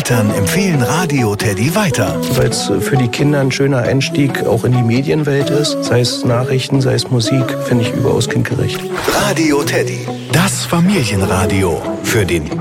Eltern empfehlen Radio Teddy weiter. Weil es für die Kinder ein schöner Einstieg auch in die Medienwelt ist. Sei es Nachrichten, sei es Musik, finde ich überaus kindgerecht. Radio Teddy, das Familienradio für den